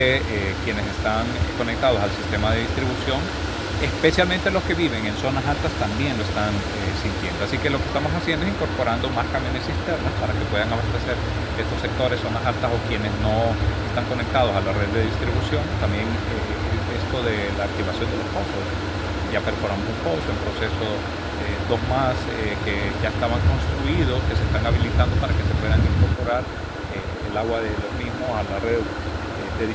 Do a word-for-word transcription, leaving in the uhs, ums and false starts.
eh, quienes están conectados al sistema de distribución, especialmente los que viven en zonas altas, también lo están eh, sintiendo. Así que lo que estamos haciendo es incorporando más camiones cisternas para que puedan abastecer estos sectores, zonas altas o quienes no están conectados a la red de distribución. También eh, esto de la activación de los pozos. Ya perforamos un pozo, en proceso eh, dos más eh, que ya estaban construidos, que se están habilitando para que se puedan incorporar eh, el agua de los mismos a la red